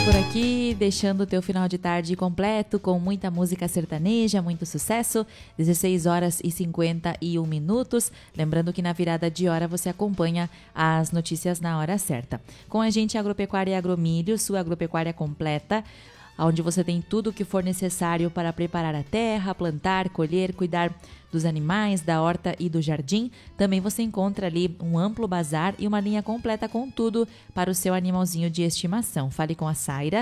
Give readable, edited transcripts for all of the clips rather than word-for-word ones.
por aqui, deixando o teu final de tarde completo com muita música sertaneja, muito sucesso. 16 horas e 51 minutos. Lembrando que na virada de hora você acompanha as notícias na hora certa. Com a gente, Agropecuária e Agromilho, sua agropecuária completa, onde você tem tudo o que for necessário para preparar a terra, plantar, colher, cuidar dos animais, da horta e do jardim. Também você encontra ali um amplo bazar e uma linha completa com tudo para o seu animalzinho de estimação. Fale com a Saira,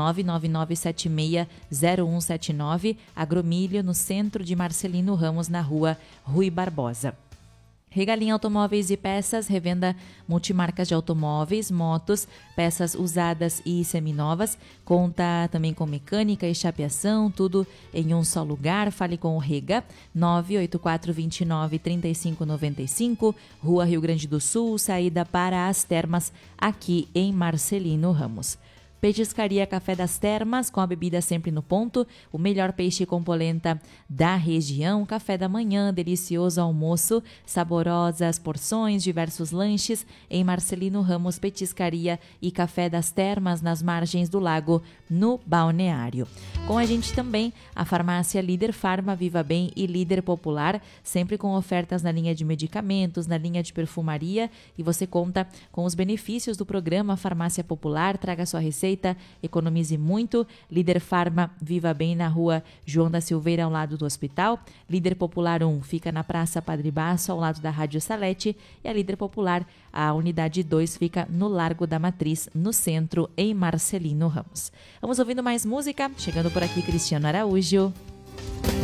999760179, Agromilho, no centro de Marcelino Ramos, na rua Rui Barbosa. Regalinha Automóveis e Peças, revenda multimarcas de automóveis, motos, peças usadas e seminovas. Conta também com mecânica e chapeação, tudo em um só lugar. Fale com o Rega, 984293595, Rua Rio Grande do Sul, saída para as Termas, aqui em Marcelino Ramos. Petiscaria Café das Termas, com a bebida sempre no ponto, o melhor peixe com polenta da região, café da manhã, delicioso almoço, saborosas porções, diversos lanches em Marcelino Ramos Petiscaria e Café das Termas, nas margens do lago, no Balneário. Com a gente também a farmácia Líder Farma, Viva Bem e Líder Popular, sempre com ofertas na linha de medicamentos, na linha de perfumaria, e você conta com os benefícios do programa Farmácia Popular. Traga sua receita, economize muito. Líder Farma, Viva Bem, na rua João da Silveira, ao lado do hospital. Líder Popular 1 fica na Praça Padre Basso, ao lado da Rádio Salete. E a Líder Popular, a unidade 2, fica no Largo da Matriz, no centro, em Marcelino Ramos. Vamos ouvindo mais música. Chegando por aqui, Cristiano Araújo.